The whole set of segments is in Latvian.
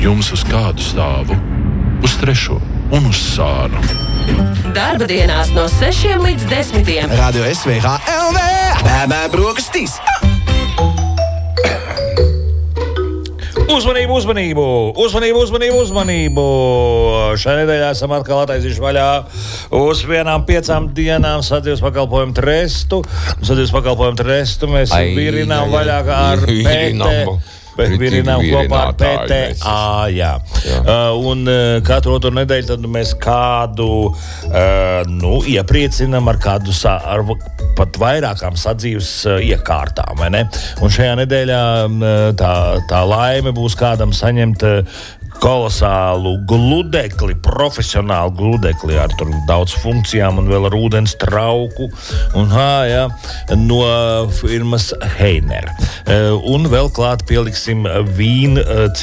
Jums uz kādu stāvu? Uz trešo un uz sānu. Darba dienās no 6 līdz 10. Radio SVH LV! Bēbē brokastīs! Uzmanību, uzmanību! Uzmanību, uzmanību, uzmanību! Šajā nedēļā esam atkal attaisījuši vaļā uz 5 dienām sadzīves pakalpojumu trestu. Mēs virinām vaļā ar Bet virinām kopā ar PTA, jā. Un katru otru nedēļu tad mēs kādu iepriecinam ar kādu pat vairākām sadzīves iekārtām, vai ne? Un šajā nedēļā tā laime būs kādam saņemt kolosālu gludekli, profesionālu gludekli ar tur daudz funkcijām un vēl ar ūdens trauku no firmas Heiner. Un vēl klāt pieliksim vīnu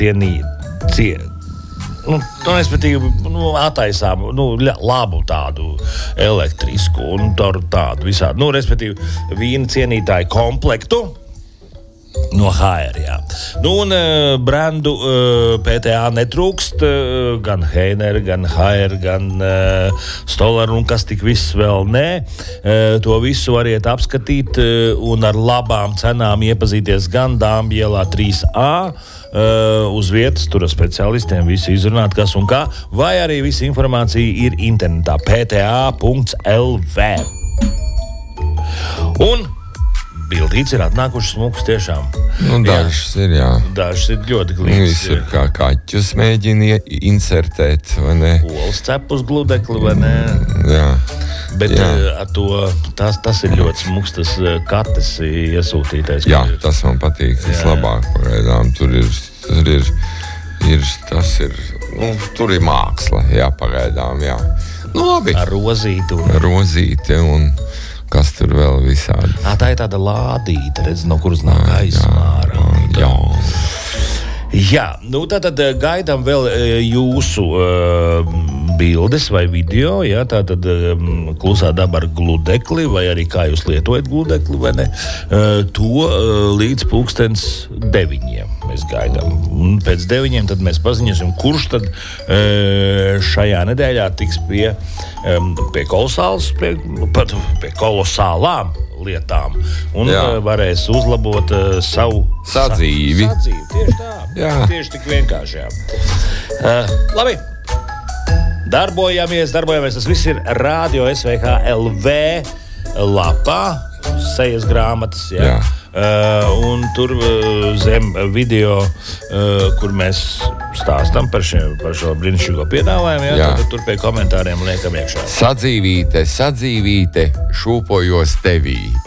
attaisām, labu tādu elektrisku un tādu visādi, respektīvi vīna cienītāju komplektu no HR, jā. Un brandu PTA netrūkst, gan Heiner, gan HR, gan Stoller un kas tik viss vēl nē. To visu variet apskatīt un ar labām cenām iepazīties gan Dāmbielā 3A, uz vietas, tur ar speciālistiem visu izrunāt, kas un kā, vai arī visa informācija ir internetā pta.lv. Un bildītes ir atnākušas smukas tiešām. Dažas ir, jā. Dažas ir ļoti glītas. Visur kā kaķus mēģina insertēt, vai ne? Olas cepus gludekli, vai ne? Jā. Bet ar to, tas ir ļoti smuks, tas kates iesūtītais. Jā, tas man patīk, vislabāk pagaidām. Tur ir māksla, jā, pagaidām, jā. Labi. Ar rozīti un kas tur vēl visādi. Tā ir tāda lādīta, redz, no kuras nāk aizmārā. Jā, tātad gaidām vēl jūsu bildes vai video, jā, tātad klusā daba ar gludekli, vai arī kā jūs lietojat gludekli, vai ne, to līdz 9:00 mēs gaidām. Un pēc 9:00 tad mēs paziņosim, kurš tad šajā nedēļā tiks pie kolosālām lietām un varēs uzlabot savu sadzīvi. Tieši tā. Jā. Tieši tik vienkārši, jā. Labi. Darbojamies. Tas viss ir Radio SVH LV lapā, sejas grāmatas, jā. Un tur zem video, kur mēs stāstam par šo brīnišķīgo piedāvājumu, tad tur pie komentāriem liekam iekšā. Sadzīvīte, šūpojos tevī.